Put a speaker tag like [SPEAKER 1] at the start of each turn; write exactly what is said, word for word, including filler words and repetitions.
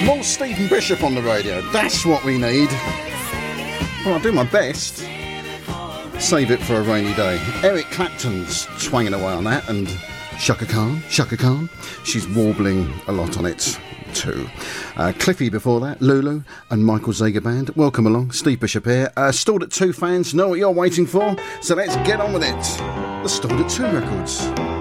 [SPEAKER 1] More Stephen Bishop on the radio. That's what we need. Well, I'll do my best. Save it for a rainy day. Eric Clapton's twanging away on that, and Chaka Khan, Chaka Khan, she's warbling a lot on it too. Uh, Cliffy before that, Lulu and Michael Zager Band. Welcome along, Steve Bishop here. Uh, Stalled at Two fans know what you're waiting for, so let's get on with it. The Stalled at Two records.